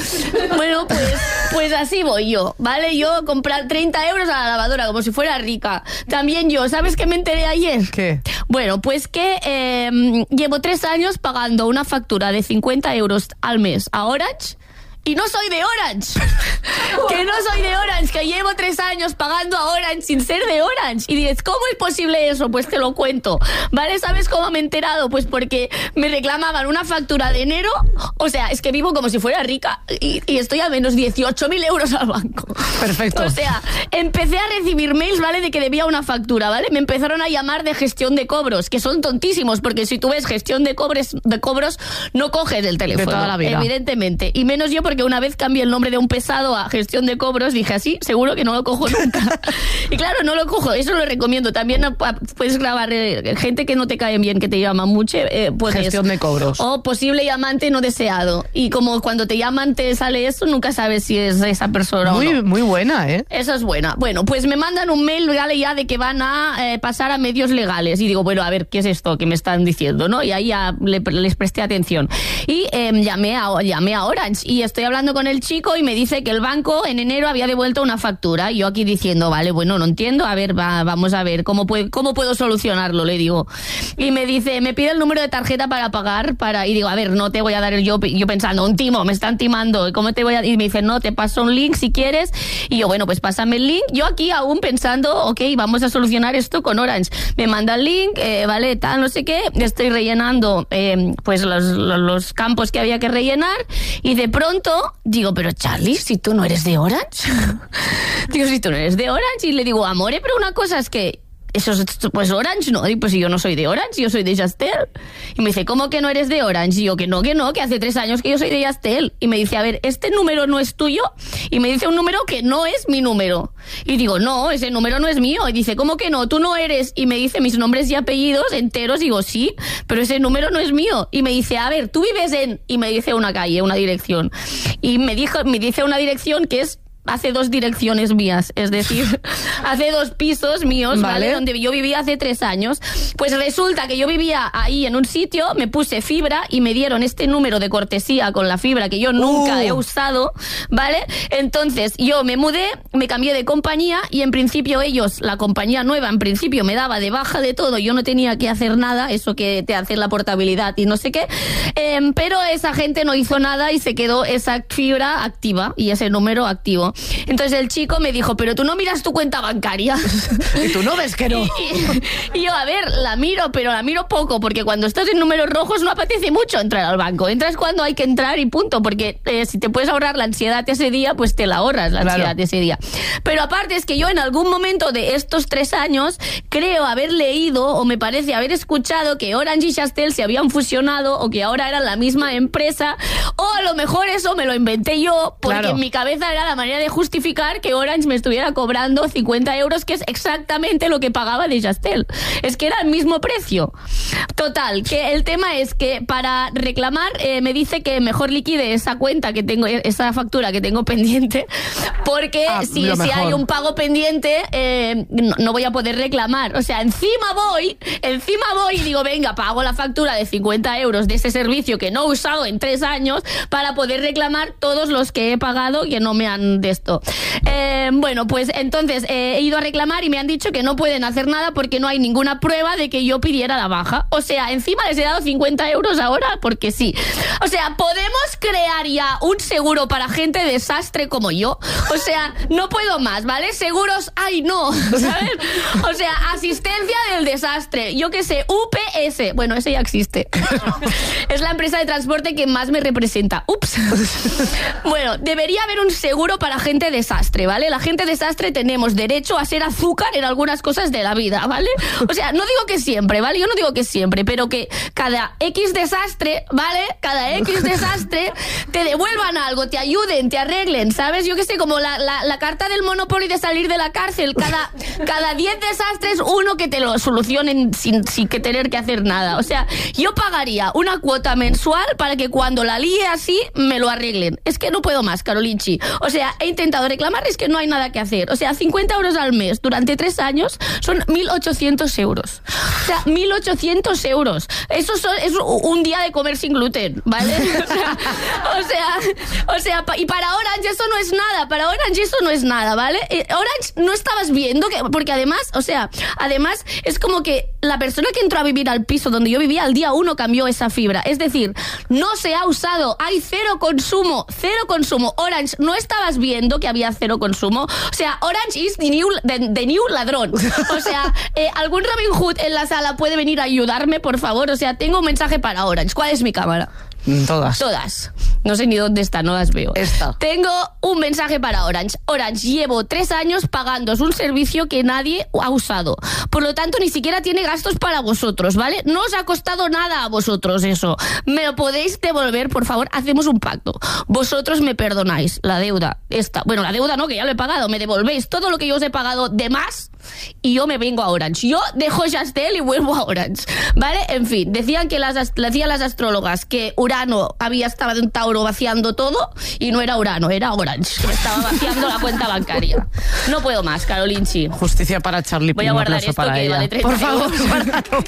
Bueno, pues, pues así voy yo, ¿vale? Yo a comprar treinta euros a la lavadora, como si fuera rica. También yo, ¿sabes qué me enteré ayer? ¿Qué? Bueno, pues que eh, llevo tres años pagando una factura de cincuenta euros al mes a Orange. Y no soy de Orange. Que no soy de Orange, que llevo tres años pagando a Orange sin ser de Orange. Y dices, ¿cómo es posible eso? Pues te lo cuento. ¿Vale? ¿Sabes cómo me he enterado? Pues porque me reclamaban una factura de enero. O sea, es que vivo como si fuera rica. Y, y estoy a menos dieciocho mil euros al banco. Perfecto. O sea, empecé a recibir mails, ¿vale? De que debía una factura, ¿vale? Me empezaron a llamar de gestión de cobros, que son tontísimos, porque si tú ves gestión de cobros, de cobros no coges el teléfono. De toda la vida. Evidentemente. Y menos yo, porque una vez cambié el nombre de un pesado a gestión de cobros, dije así, seguro que no lo cojo nunca. Y claro, no lo cojo, eso lo recomiendo. También puedes grabar eh, gente que no te cae bien, que te llama mucho. Eh, puedes, gestión de cobros. O posible llamante no deseado. Y como cuando te llaman te sale eso, nunca sabes si es esa persona muy, o no. Muy buena, ¿eh? Esa es buena. Bueno, pues me mandan un mail legal ya de que van a eh, pasar a medios legales. Y digo, bueno, a ver, ¿qué es esto que me están diciendo, no? Y ahí ya le, les presté atención. Y eh, llamé, a, llamé a Orange y estoy hablando con el chico y me dice que el banco en enero había devuelto una factura. Y yo aquí diciendo, vale, bueno, no entiendo, a ver, va, vamos a ver, ¿cómo, puede, ¿cómo puedo solucionarlo? Le digo. Y me dice, me pide el número de tarjeta para pagar, para y digo, a ver, no te voy a dar el yo, yo pensando, un timo, me están timando, ¿cómo te voy a...? Y me dice, no, te paso un link si quieres. Y yo, bueno, pues pásame el link. Yo aquí aún pensando, ok, vamos a solucionar esto con Orange. Me manda el link, eh, vale, tal, no sé qué, estoy rellenando eh, pues los, los, los campos que había que rellenar y de pronto digo, pero Charlie, si tú no eres de Orange. Digo, si tú no eres de Orange. Y le digo, amore, pero una cosa es que eso es, pues Orange, no, y pues si yo no soy de Orange, yo soy de Yastel. Y me dice, ¿cómo que no eres de Orange? Y yo, que no, que no, que hace tres años que yo soy de Yastel. Y me dice, a ver, este número no es tuyo. Y me dice un número que no es mi número. Y digo, no, ese número no es mío. Y dice, ¿cómo que no? Tú no eres. Y me dice mis nombres y apellidos enteros. Y digo, sí, pero ese número no es mío. Y me dice, a ver, tú vives en... Y me dice una calle, una dirección. Y me dijo, me dice una dirección que es... hace dos direcciones mías, es decir, hace dos pisos míos, ¿vale? ¿vale? Donde yo vivía hace tres años. Pues resulta que yo vivía ahí en un sitio, me puse fibra y me dieron este número de cortesía con la fibra que yo nunca uh. he usado, ¿vale? Entonces yo me mudé, me cambié de compañía y en principio ellos, la compañía nueva, en principio me daba de baja de todo, yo no tenía que hacer nada, eso que te hace la portabilidad y no sé qué, eh, pero esa gente no hizo nada y se quedó esa fibra activa y ese número activo. Entonces el chico me dijo, pero tú no miras tu cuenta bancaria. Y tú no ves que no. Y, y, y yo, a ver, la miro, pero la miro poco, porque cuando estás en números rojos no apetece mucho entrar al banco. Entras cuando hay que entrar y punto, porque eh, si te puedes ahorrar la ansiedad ese día, pues te la ahorras la ansiedad claro. ese día. Pero aparte es que yo en algún momento de estos tres años creo haber leído o me parece haber escuchado que Orange y Yastel se habían fusionado o que ahora eran la misma empresa, o a lo mejor eso me lo inventé yo, porque claro. en mi cabeza era la manera de justificar que Orange me estuviera cobrando cincuenta euros, que es exactamente lo que pagaba de Yastel. Es que era el mismo precio. Total, que el tema es que para reclamar eh, me dice que mejor liquide esa cuenta que tengo, esa factura que tengo pendiente, porque ah, si, si hay un pago pendiente eh, no, no voy a poder reclamar. O sea, encima voy, encima voy y digo, venga, pago la factura de cincuenta euros de ese servicio que no he usado en tres años para poder reclamar todos los que he pagado que no me han de esto. Eh, bueno, pues entonces eh, he ido a reclamar y me han dicho que no pueden hacer nada porque no hay ninguna prueba de que yo pidiera la baja. O sea, encima les he dado cincuenta euros ahora porque sí. O sea, podemos crear ya un seguro para gente desastre como yo. O sea, no puedo más, ¿vale? Seguros, ay no, ¿sabes? O sea, asistencia del desastre. Yo qué sé, U P S. Bueno, ese ya existe. Es la empresa de transporte que más me representa. Ups. Bueno, debería haber un seguro para gente desastre, ¿vale? La gente desastre tenemos derecho a ser azúcar en algunas cosas de la vida, ¿vale? O sea, no digo que siempre, ¿vale? Yo no digo que siempre, pero que cada X desastre, ¿vale? Cada X desastre te devuelvan algo, te ayuden, te arreglen, ¿sabes? Yo qué sé, como la, la, la carta del Monopoly de salir de la cárcel, cada, cada diez desastres, uno que te lo solucionen sin, sin que tener que hacer nada. O sea, yo pagaría una cuota mensual para que cuando la líe así, me lo arreglen. Es que no puedo más, Carolinchi. O sea, he intentado reclamar, es que no hay nada que hacer. O sea, cincuenta euros al mes durante tres años son mil ochocientos euros. O sea, mil ochocientos euros. Eso son, es un día de comer sin gluten, ¿vale? O sea, o sea, o sea, y para Orange eso no es nada. Para Orange eso no es nada, ¿vale? Orange no estabas viendo que, porque además, o sea, además es como que la persona que entró a vivir al piso donde yo vivía al día uno cambió esa fibra. Es decir, no se ha usado, hay cero consumo, cero consumo. Orange, no estabas viendo que había cero consumo. O sea, Orange is the new, the, the new ladrón. O sea, eh, ¿algún Robin Hood en la sala puede venir a ayudarme, por favor? O sea, tengo un mensaje para Orange. ¿Cuál es mi cámara? Todas. Todas. No sé ni dónde están, no las veo. Esta. Tengo un mensaje para Orange. Orange, llevo tres años pagándoos un servicio que nadie ha usado. Por lo tanto, ni siquiera tiene gastos para vosotros, ¿vale? No os ha costado nada a vosotros eso. ¿Me lo podéis devolver, por favor? Hacemos un pacto. Vosotros me perdonáis la deuda. Esta. Bueno, la deuda no, que ya lo he pagado. Me devolvéis todo lo que yo os he pagado de más y yo me vengo a Orange. Yo dejo Yastel y vuelvo a Orange, ¿vale? En fin, decían que las, decían las astrólogas que Urano había estado en Tauro vaciando todo y no era Urano, era Orange, que me estaba vaciando la cuenta bancaria. No puedo más, Carolinchi. Justicia para Charlie. Voy a guardar esto para que ella. vale treinta Por favor, euros. guárdalo.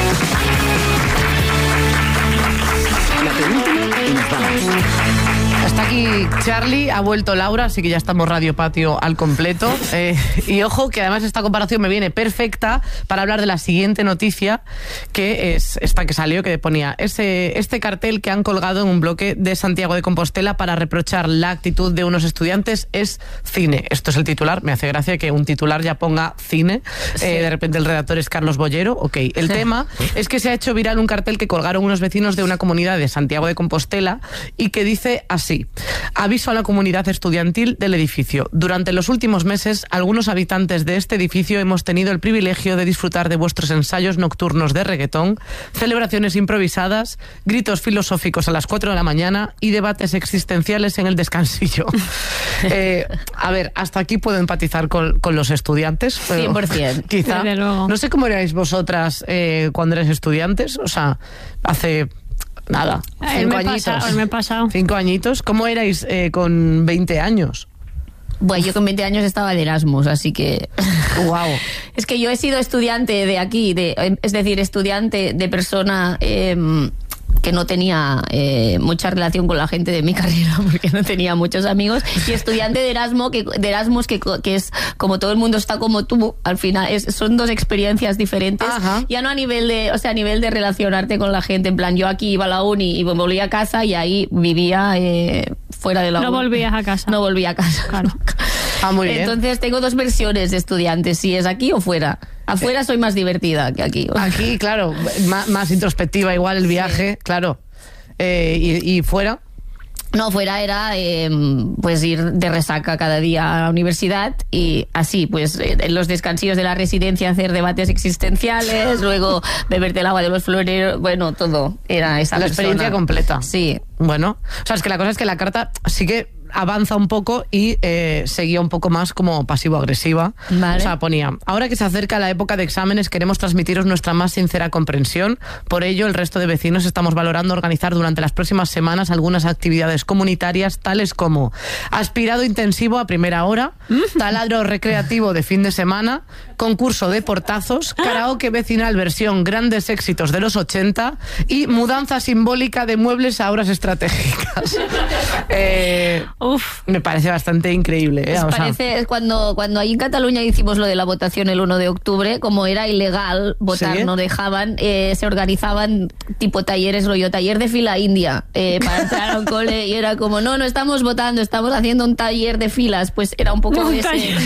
La penúltima y nos vamos. Hasta aquí Charlie, ha vuelto Laura, así que ya estamos Radio Patio al completo. Eh, y ojo, que además esta comparación me viene perfecta para hablar de la siguiente noticia, que es esta que salió, que ponía ese, este cartel que han colgado en un bloque de Santiago de Compostela para reprochar la actitud de unos estudiantes es cine. Esto es el titular, me hace gracia que un titular ya ponga cine. Sí. Eh, de repente el redactor es Carlos Bollero. Ok, el tema es que se ha hecho viral un cartel que colgaron unos vecinos de una comunidad de Santiago de Compostela y que dice así: aviso a la comunidad estudiantil del edificio. Durante los últimos meses, algunos habitantes de este edificio hemos tenido el privilegio de disfrutar de vuestros ensayos nocturnos de reggaetón, celebraciones improvisadas, gritos filosóficos a las cuatro de la mañana y debates existenciales en el descansillo. eh, a ver, hasta aquí puedo empatizar con, con los estudiantes. Pero cien por ciento. Quizá. Desde luego. No sé cómo erais vosotras eh, cuando erais estudiantes. O sea, hace... Nada, El cinco mes añitos. pasado, el mes pasado. Cinco añitos. ¿Cómo erais eh, con veinte años? Bueno, yo con veinte años estaba de Erasmus, así que... Wow. Es que yo he sido estudiante de aquí, de, es decir, estudiante de persona... Eh, que no tenía eh, mucha relación con la gente de mi carrera porque no tenía muchos amigos, y estudiante de Erasmus que, de Erasmus que, que es como todo el mundo está como tú, al final es, son dos experiencias diferentes. Ajá. Ya no a nivel de, o sea, a nivel de relacionarte con la gente, en plan, yo aquí iba a la uni y me volví a casa y ahí vivía eh, fuera de la No uni. volvías a casa. No volví a casa. Claro. Ah, muy bien. Entonces tengo dos versiones de estudiantes, si es aquí o fuera. Afuera soy más divertida que aquí. Aquí, claro, más, más introspectiva igual el viaje, claro. Eh, y, y fuera... No, fuera era eh, pues ir de resaca cada día a la universidad y así, pues eh, en los descansillos de la residencia hacer debates existenciales, luego beberte el agua de los floreros, bueno, todo era esa La persona. experiencia completa. Sí. Bueno, o sea, es que la cosa es que la carta sí que avanza un poco y eh, seguía un poco más como pasivo-agresiva. Vale. O sea, ponía: ahora que se acerca la época de exámenes, queremos transmitiros nuestra más sincera comprensión. Por ello, el resto de vecinos estamos valorando organizar durante las próximas semanas algunas actividades comunitarias, tales como aspirado intensivo a primera hora, taladro recreativo de fin de semana, concurso de portazos, karaoke vecinal versión grandes éxitos de los ochenta y mudanza simbólica de muebles a horas estratégicas. eh... Uf. Me parece bastante increíble. ¿eh? Pues O sea, parece cuando, cuando ahí en Cataluña hicimos lo de la votación el uno de octubre, como era ilegal votar, ¿Sí? no dejaban, eh, se organizaban tipo talleres, rollo taller de fila india, eh, para entrar a un cole, y era como, no, no estamos votando, estamos haciendo un taller de filas, pues era un poco Un ese... taller.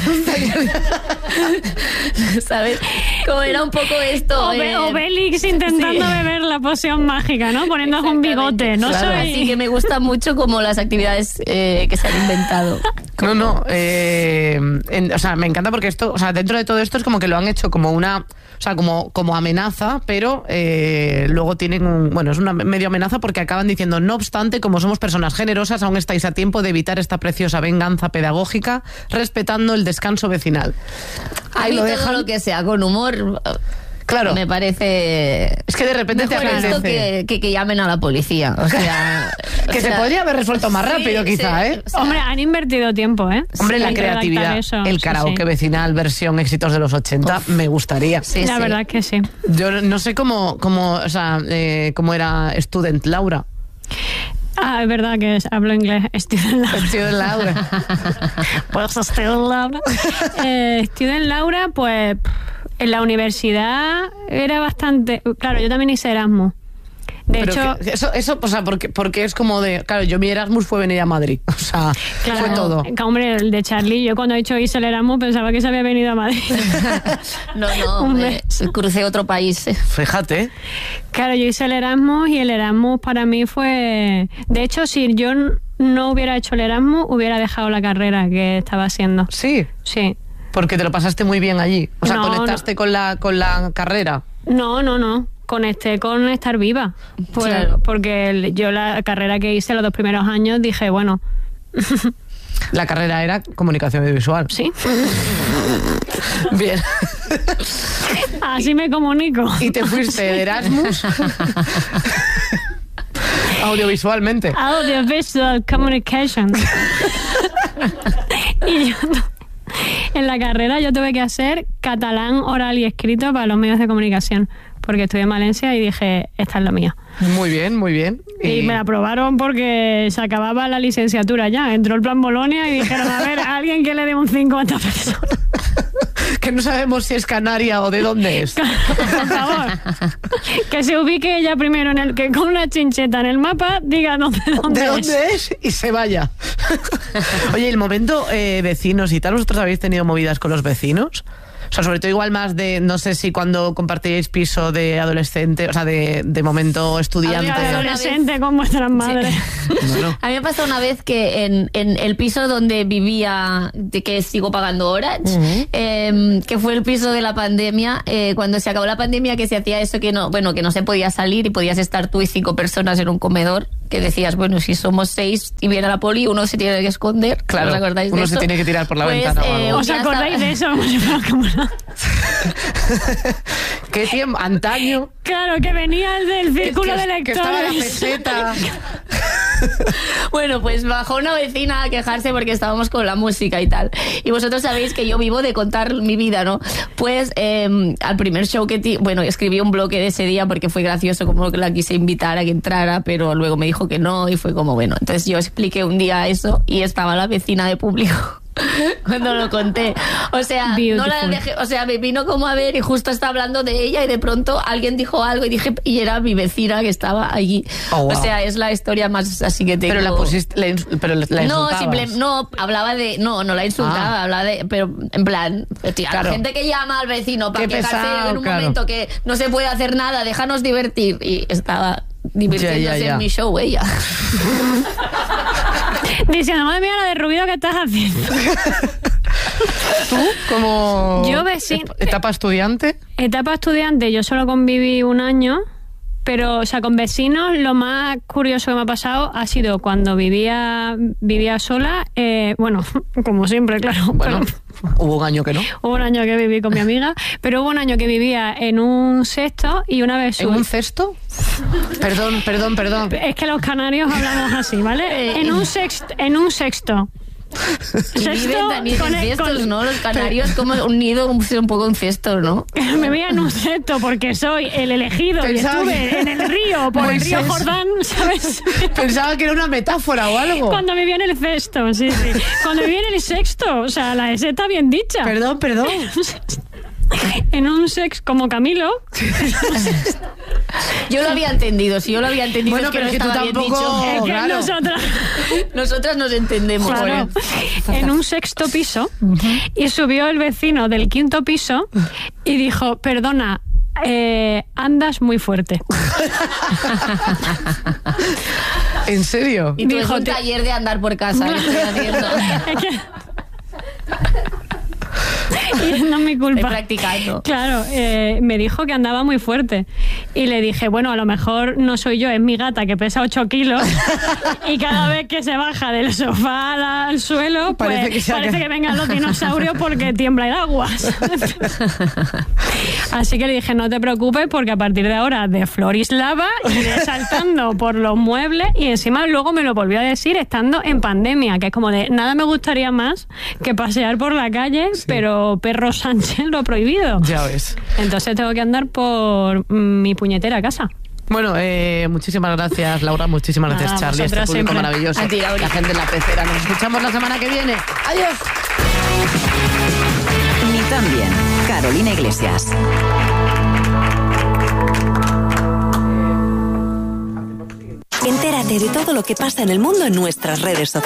¿Sabes? Como era un poco esto... Obe- eh, Obelix intentando sí. beber la poción mágica, ¿no? Poniéndose un bigote. No Claro. soy... Así que me gusta mucho como las actividades eh, que se han inventado. No, no. Eh, en- o sea, me encanta porque esto, o sea, dentro de todo esto es como que lo han hecho como una, o sea, como, como amenaza, pero eh, luego tienen un, bueno, es una medio amenaza porque acaban diciendo: no obstante, como somos personas generosas, aún estáis a tiempo de evitar esta preciosa venganza pedagógica, respetando el descanso vecinal. A Ahí mí lo todo dejan. lo que sea con humor... Claro. Me parece... Es que de repente te mejor esto apetece. que, que, que llamen a la policía. O sea... Que o se sea, podría haber resuelto más sí, rápido, quizá, sí, ¿eh? o sea, Hombre, han invertido tiempo, ¿eh? Hombre, Sí, la en redactar creatividad, eso, el sí, karaoke sí. vecinal versión éxitos de los ochenta, me gustaría. sí, La sí. verdad que sí. Yo no sé cómo, cómo, o sea, eh, cómo era Student Laura. Ah, es verdad que es- hablo inglés. Student Laura. Student Laura. Pues Student Laura. Eh, Student Laura, pues en la universidad era bastante... Claro, yo también hice Erasmus. De Pero hecho, que- eso, eso, o sea, porque, porque es como de... Claro, yo mi Erasmus fue venir a Madrid. O sea, claro, fue todo. que, hombre, el de Charlie, yo cuando he dicho hice el Erasmus pensaba que se había venido a Madrid. No, no, Hombre. me crucé otro país. Fíjate. Claro, yo hice el Erasmus y el Erasmus para mí fue... De hecho, si yo n- no hubiera hecho el Erasmus, hubiera dejado la carrera que estaba haciendo. Sí, Sí. porque te lo pasaste muy bien allí. O sea, No, conectaste con la con la carrera. No, no, no. Conecté con estar viva. Pues, Claro. Porque el- yo la carrera que hice los dos primeros años dije, bueno, La carrera era comunicación audiovisual. sí, Bien. así me comunico. Y te fuiste de Erasmus audiovisualmente. Audiovisual Communications. Y yo, en la carrera yo tuve que hacer catalán oral y escrito para los medios de comunicación, porque estudié en Valencia y dije, esta es lo mío. Muy bien, muy bien. Y me la aprobaron porque se acababa la licenciatura ya. Entró el plan Bolonia y dijeron, a ver, alguien que le dé un cinco a esta persona. Que no sabemos si es canaria o de dónde es. Por favor. Que se ubique ella primero en el que con una chincheta en el mapa diga dónde, dónde ¿De es. dónde es? Y se vaya. Oye, el momento eh, vecinos y tal, ¿vosotros habéis tenido movidas con los vecinos? O sea, sobre todo igual más de, no sé si cuando compartíais piso de adolescente, o sea, de, de momento estudiante. Había Adolescente con vuestras madres. Bueno, A mí me pasó una vez que en, en el piso donde vivía, de que sigo pagando Orange, eh, que fue el piso de la pandemia, eh, cuando se acabó la pandemia, que se hacía eso que no, bueno, que no se podía salir y podías estar tú y cinco personas en un comedor, que decías, bueno, si somos seis y viene la poli, uno se tiene que esconder. Claro, ¿Os acordáis de uno se eso? tiene que tirar por la Pues, ventana o eh, algo. ¿Os ya acordáis estaba- de eso? Como si fuera como una- ¿Qué tiempo? Antaño. Claro, que venía del círculo que, de que estaba la lectores. peseta. Bueno, pues bajó una vecina a quejarse porque estábamos con la música y tal. Y vosotros sabéis que yo vivo de contar mi vida, ¿no? Pues eh, al primer show que... ti- bueno, escribí un bloque de ese día porque fue gracioso, como que la quise invitar a que entrara, pero luego me dijo que no y fue como, bueno. Entonces yo expliqué un día eso y estaba la vecina de público cuando lo conté. O sea, no la Beautiful. dejé, o sea, me vino como a ver y justo estaba hablando de ella y de pronto alguien dijo algo y dije, y era mi vecina que estaba allí. Oh, wow. O sea, es la historia más así que tengo. Pero la pusiste, la ins- pero la No, insultabas. simple, no, hablaba de, no, no la insultaba, Ah. hablaba de, pero en plan, tía, Claro. la gente que llama al vecino para Qué quejarse pesado, en un claro. momento que no se puede hacer nada, déjanos divertir. Y estaba divirtiéndose Ya, ya, ya. en mi show ella. Diciendo, madre mía, la de ruido que estás haciendo. ¿Tú como Yo vecin- etapa estudiante? Etapa estudiante, yo solo conviví un año, pero, o sea, con vecinos lo más curioso que me ha pasado ha sido cuando vivía vivía sola, eh, bueno, como siempre, claro, Bueno, pero hubo un año que no. hubo un año que viví con mi amiga, pero hubo un año que vivía en un sexto y una vez ¿En subí- un cesto? Perdón, perdón, perdón. Es que los canarios hablamos así, ¿vale? En un sexto, en un sexto. Y viven también con en el- cestos, con- ¿no? Los canarios como un nido, un, un poco un cesto, ¿no? Me veía en un sexto porque soy el elegido Pensaba y estuve que- en el río, por el río Moisés. Jordán, ¿sabes? Pensaba que era una metáfora o algo. Cuando vivía en el sexto, sí, sí. Cuando vivía en el sexto, o sea, la S está bien dicha. Perdón, perdón. En un sex como Camilo. Yo lo había entendido, si yo lo había entendido Bueno, es que pero no es que tú estaba bien tampoco- dicho. Es que claro. nosotras, Nosotras nos entendemos. claro, joder. en un sexto piso, y subió el vecino del quinto piso y dijo, perdona, eh, andas muy fuerte. ¿En serio? Y tú es Dijo, un te- taller de andar por casa que estoy haciendo. Es que- Y no es mi Estoy culpa. practicando. Claro, eh, me dijo que andaba muy fuerte. Y le dije, bueno, a lo mejor no soy yo, es mi gata que pesa ocho kilos. Y cada vez que se baja del sofá al, al suelo, pues Parece que parece, se ha- que vengan los dinosaurios porque tiembla el agua. Así que le dije, no te preocupes porque a partir de ahora de Florislava iré saltando por los muebles. Y encima luego me lo volvió a decir estando en pandemia, que es como de, nada me gustaría más que pasear por la calle, pero Perro Sánchez lo ha prohibido. Ya ves. Entonces tengo que andar por mm, mi puñetera casa. Bueno, eh, muchísimas gracias, Laura. Muchísimas Nada, gracias, Charlie. Este vosotras público siempre. maravilloso. A ti, Laura. La gente en la pecera. Nos escuchamos la semana que viene. Adiós. Ni tan bien. Carolina Iglesias. Entérate de todo lo que pasa en el mundo en nuestras redes sociales.